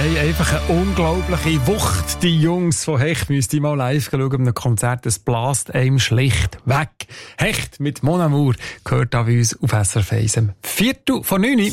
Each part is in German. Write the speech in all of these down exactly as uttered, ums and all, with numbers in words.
haben einfach eine unglaubliche Wucht. Die Jungs von Hecht müsst ihr mal live schauen bei einem Konzert. Das blast einem schlicht weg. Hecht mit Mon Amour gehört an uns auf S R F eins. Viertel von neun.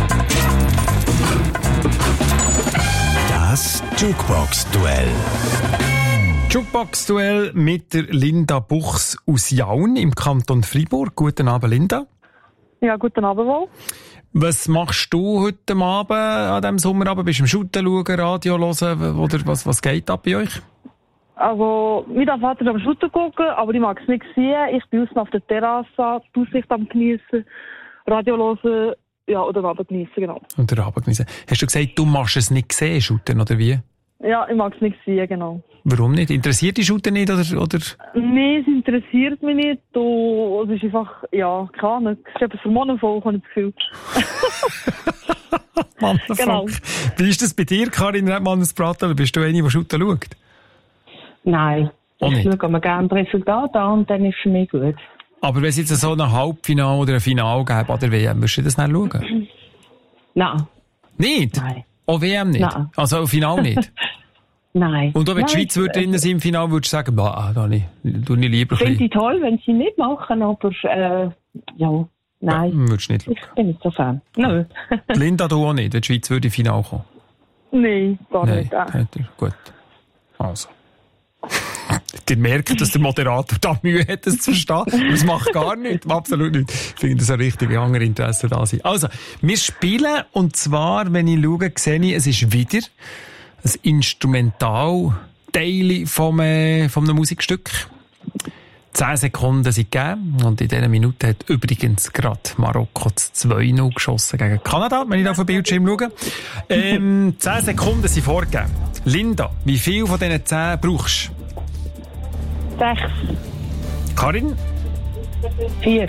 Das Jukebox-Duell. Jukebox-Duell mit der Linda Buchs aus Jaun im Kanton Freiburg. Guten Abend, Linda. Ja, guten Abend wohl. Was machst du heute Abend, an diesem Sommerabend? Bist du am Shooten schauen, Radio hören? Oder was, was geht ab bei euch? Also, mein Vater ist am Shooten gucken, aber ich mag es nicht sehen. Ich bin außen auf der Terrasse, die Aussicht am geniessen, Radio hören, ja, oder Abend geniessen, genau. Und den Abend geniessen. Hast du gesagt, du machst es nicht sehen, Shooten, oder wie? Ja, ich mag es nicht sehen, genau. Warum nicht? Interessiert dich Shooten nicht, oder? oder? Nein, es interessiert mich nicht. Du, es ist einfach, ja, keine Ahnung. Es ist etwas für Mannenvolk, habe ich das Gefühl. Mannenvolk. Genau. Wie ist das bei dir, Karin Redmann-Spratel? Bist du eine, die Shooten schaut? Nein. Oh, ich schaue mir gerne das Resultat an und dann ist es für mich gut. Aber wenn es jetzt so ein Halbfinale oder ein Finale gäbe an der W M, würdest du das nicht schauen? Nein. Nicht? Nein. Auch W M nicht? Nein. Also auch Finale nicht? Nein. Und auch wenn Nein. die Schweiz würde drinnen sein im Finale, würdest du sagen, bah, da nicht, tu nicht lieber ein bisschen. Finde ich toll, wenn sie nicht machen, aber äh, ja, nein. Ja, würdest du nicht schauen. Ich bin nicht so Fan. Nö. Linda, du auch nicht, wenn die Schweiz würde im Finale kommen? Nein, gar Nein, nicht. Äh. Nicht. Gut. Also. Ihr merkt, dass der Moderator da Mühe hat, das zu verstehen. Das macht gar nichts, absolut nicht. Ich finde, dass ein richtiges andere Interesse da sind. Also, wir spielen, und zwar, wenn ich schaue, sehe ich, es ist wieder ein Instrumental-Teil vom, äh, vom einem Musikstück. Zehn Sekunden sind gegeben, und in dieser Minute hat übrigens gerade Marokko zwei null geschossen gegen Kanada, wenn ich da auf den Bildschirm schaue. Ähm, zehn Sekunden sind vorgegeben. Linda, wie viel von diesen zehn brauchst du? Sechs. Karin? Vier.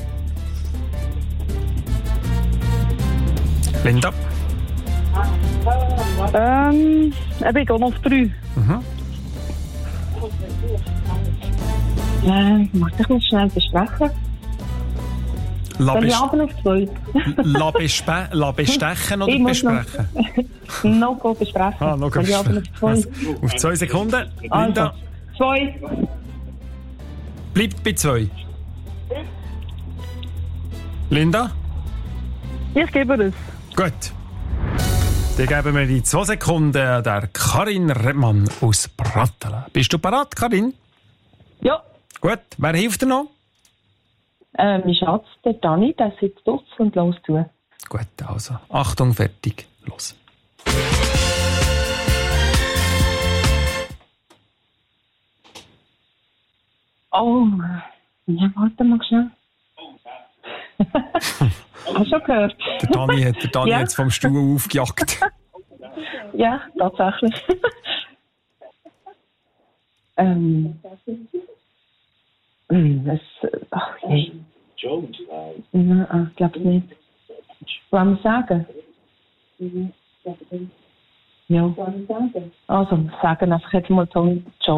Linda? Ähm, ich gehe noch auf drei. Mhm. Äh, muss ich noch schnell besprechen? La, Soll ich bes aber auf zwei? la, bespe la bestechen oder Ich muss besprechen? Noch, noch besprechen. Ah, noch Soll ich aber auf zwei? Also, auf zwei Sekunden. Linda, Also, zwei. bleibt bei zwei. Linda? Ich gebe es. Gut. Dann geben wir die zwei Sekunden der Karin Redmann aus Pratteln. Bist du bereit, Karin? Ja. Gut. Wer hilft dir noch? Äh, mein Schatz, der Dani, der sitzt dort und los zu. Gut, also. Achtung, fertig. Los. Oh, ja, warte mal schnell. Hast du schon gehört? Der Dani hat der Dani Ja. jetzt vom Stuhl aufgejagt. Ja, tatsächlich. ähm. Hm, das. Ach je. Nein, ich glaube nicht. Wollen wir sagen? Ja. Also, sagen einfach jetzt mal John.